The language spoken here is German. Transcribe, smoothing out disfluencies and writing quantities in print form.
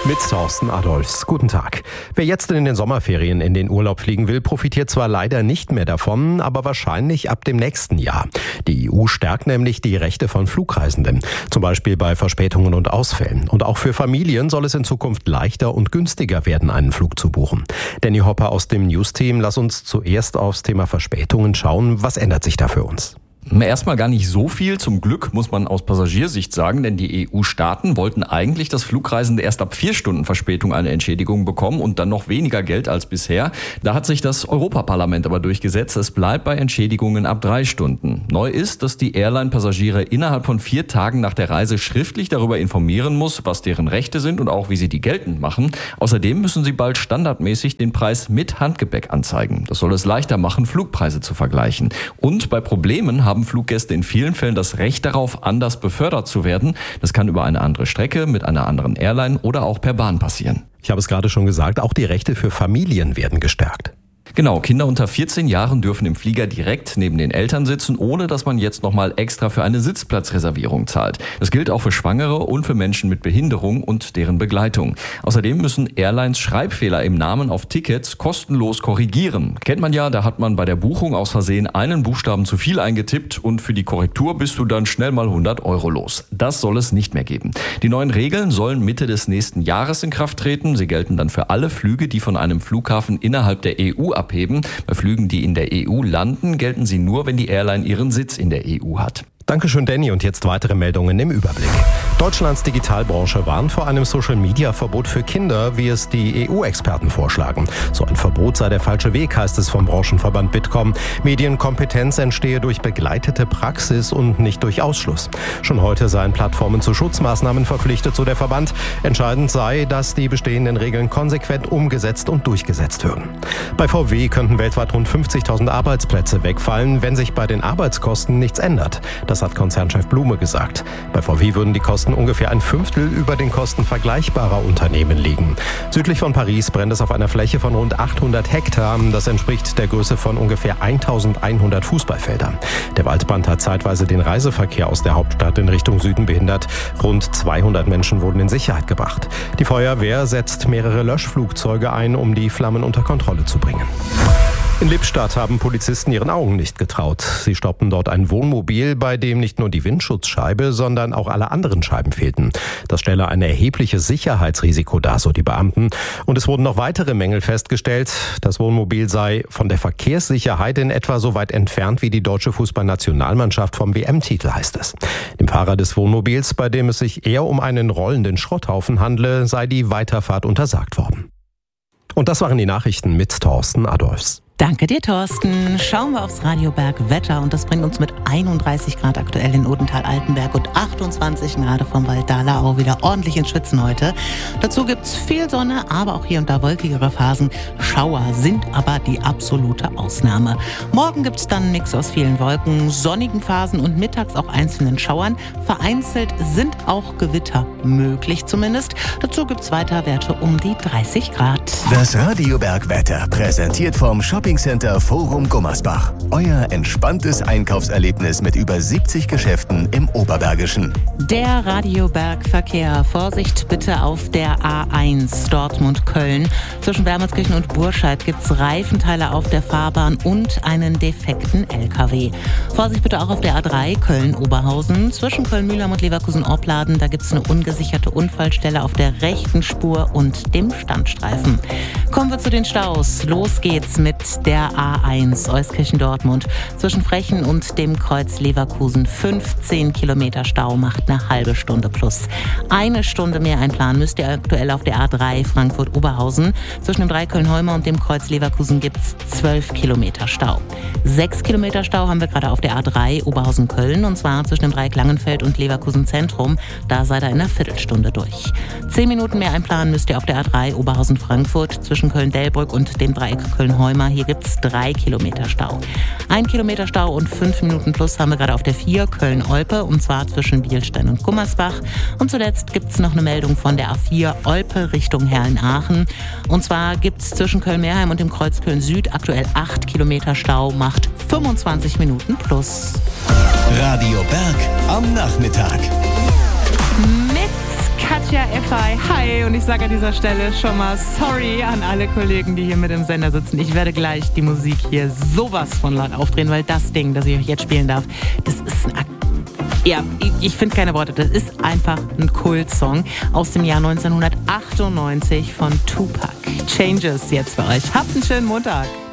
Mit Thorsten Adolfs. Guten Tag. Wer jetzt in den Sommerferien in den Urlaub fliegen will, profitiert zwar leider nicht mehr davon, aber wahrscheinlich ab dem nächsten Jahr. Die EU stärkt nämlich die Rechte von Flugreisenden, zum Beispiel bei Verspätungen und Ausfällen. Und auch für Familien soll es in Zukunft leichter und günstiger werden, einen Flug zu buchen. Danny Hopper aus dem News-Team, lass uns zuerst aufs Thema Verspätungen schauen. Was ändert sich da für uns? Erstmal gar nicht so viel, zum Glück, muss man aus Passagiersicht sagen, denn die EU-Staaten wollten eigentlich, dass Flugreisende erst ab 4 Stunden Verspätung eine Entschädigung bekommen und dann noch weniger Geld als bisher. Da hat sich das Europaparlament aber durchgesetzt, es bleibt bei Entschädigungen ab 3 Stunden. Neu ist, dass die Airline-Passagiere innerhalb von 4 Tagen nach der Reise schriftlich darüber informieren muss, was deren Rechte sind und auch wie sie die geltend machen. Außerdem müssen sie bald standardmäßig den Preis mit Handgepäck anzeigen. Das soll es leichter machen, Flugpreise zu vergleichen. Und bei Problemen haben Fluggäste in vielen Fällen das Recht darauf, anders befördert zu werden. Das kann über eine andere Strecke, mit einer anderen Airline oder auch per Bahn passieren. Ich habe es gerade schon gesagt, auch die Rechte für Familien werden gestärkt. Genau, Kinder unter 14 Jahren dürfen im Flieger direkt neben den Eltern sitzen, ohne dass man jetzt nochmal extra für eine Sitzplatzreservierung zahlt. Das gilt auch für Schwangere und für Menschen mit Behinderung und deren Begleitung. Außerdem müssen Airlines Schreibfehler im Namen auf Tickets kostenlos korrigieren. Kennt man ja, da hat man bei der Buchung aus Versehen einen Buchstaben zu viel eingetippt und für die Korrektur bist du dann schnell mal 100 € los. Das soll es nicht mehr geben. Die neuen Regeln sollen Mitte des nächsten Jahres in Kraft treten. Sie gelten dann für alle Flüge, die von einem Flughafen innerhalb der EU abheben. Bei Flügen, die in der EU landen, gelten sie nur, wenn die Airline ihren Sitz in der EU hat. Dankeschön, Danny. Und jetzt weitere Meldungen im Überblick. Deutschlands Digitalbranche warnt vor einem Social-Media-Verbot für Kinder, wie es die EU-Experten vorschlagen. So ein Verbot sei der falsche Weg, heißt es vom Branchenverband Bitkom. Medienkompetenz entstehe durch begleitete Praxis und nicht durch Ausschluss. Schon heute seien Plattformen zu Schutzmaßnahmen verpflichtet, so der Verband. Entscheidend sei, dass die bestehenden Regeln konsequent umgesetzt und durchgesetzt würden. Bei VW könnten weltweit rund 50.000 Arbeitsplätze wegfallen, wenn sich bei den Arbeitskosten nichts ändert. Das hat Konzernchef Blume gesagt. Bei VW würden die Kosten ungefähr ein Fünftel über den Kosten vergleichbarer Unternehmen liegen. Südlich von Paris brennt es auf einer Fläche von rund 800 Hektar. Das entspricht der Größe von ungefähr 1.100 Fußballfeldern. Der Waldbrand hat zeitweise den Reiseverkehr aus der Hauptstadt in Richtung Süden behindert. Rund 200 Menschen wurden in Sicherheit gebracht. Die Feuerwehr setzt mehrere Löschflugzeuge ein, um die Flammen unter Kontrolle zu bringen. In Lippstadt haben Polizisten ihren Augen nicht getraut. Sie stoppten dort ein Wohnmobil, bei dem nicht nur die Windschutzscheibe, sondern auch alle anderen Scheiben fehlten. Das stelle ein erhebliches Sicherheitsrisiko dar, so die Beamten. Und es wurden noch weitere Mängel festgestellt. Das Wohnmobil sei von der Verkehrssicherheit in etwa so weit entfernt wie die deutsche Fußballnationalmannschaft vom WM-Titel, heißt es. Dem Fahrer des Wohnmobils, bei dem es sich eher um einen rollenden Schrotthaufen handle, sei die Weiterfahrt untersagt worden. Und das waren die Nachrichten mit Thorsten Adolfs. Danke dir, Thorsten. Schauen wir aufs Radioberg-Wetter und das bringt uns mit 31 Grad aktuell in Odenthal-Altenberg und 28 Grad vom Wald Dahlau wieder ordentlich ins Schwitzen heute. Dazu gibt's viel Sonne, aber auch hier und da wolkigere Phasen. Schauer sind aber die absolute Ausnahme. Morgen gibt's dann einen Mix aus vielen Wolken, sonnigen Phasen und mittags auch einzelnen Schauern. Vereinzelt sind auch Gewitter möglich zumindest. Dazu gibt's weiter Werte um die 30 Grad. Das Radioberg-Wetter präsentiert vom Shoppingcenter Forum Gummersbach. Euer entspanntes Einkaufserlebnis mit über 70 Geschäften im Oberbergischen. Der Radioberg-Verkehr. Vorsicht bitte auf der A1 Dortmund-Köln. Zwischen Wermelskirchen und Burscheid gibt es Reifenteile auf der Fahrbahn und einen defekten LKW. Vorsicht bitte auch auf der A3 Köln-Oberhausen. Zwischen Köln-Mühlheim und Leverkusen-Opladen. Da gibt es eine ungesicherte Unfallstelle auf der rechten Spur und dem Standstreifen. Kommen wir zu den Staus. Los geht's mit der A1 Euskirchen-Dortmund. Zwischen Frechen und dem Kreuz Leverkusen 15 Kilometer Stau macht eine halbe Stunde plus. Eine Stunde mehr einplanen müsst ihr aktuell auf der A3 Frankfurt-Oberhausen. Zwischen dem Dreiköln-Heumer und dem Kreuz Leverkusen gibt es 12 Kilometer Stau. 6 Kilometer Stau haben wir gerade auf der A3 Oberhausen-Köln und zwar zwischen dem Dreieck Langenfeld und Leverkusen-Zentrum. Da seid ihr in einer Viertelstunde durch. 10 Minuten mehr einplanen müsst ihr auf der A3 Oberhausen-Frankfurt zwischen Köln-Delbrück und dem Dreieck Köln-Heumer. Hier gibt es 3 Kilometer Stau. 1 Kilometer Stau und 5 Minuten plus haben wir gerade auf der 4 Köln-Olpe und zwar zwischen Bielstein und Gummersbach. Und zuletzt gibt es noch eine Meldung von der A4 Olpe Richtung Herrn-Aachen. Und zwar gibt es zwischen Köln-Meerheim und dem Kreuz Köln-Süd aktuell 8 Kilometer Stau, macht 25 Minuten plus. Radio Berg am Nachmittag. Mit Katja Effay, hi. Und ich sage an dieser Stelle schon mal sorry an alle Kollegen, die hier mit im Sender sitzen. Ich werde gleich die Musik hier sowas von laut aufdrehen, weil das Ding, das ich euch jetzt spielen darf, das ist ein ja, ich finde keine Worte. Das ist einfach ein Kultsong aus dem Jahr 1998 von Tupac. Changes jetzt für euch. Habt einen schönen Montag.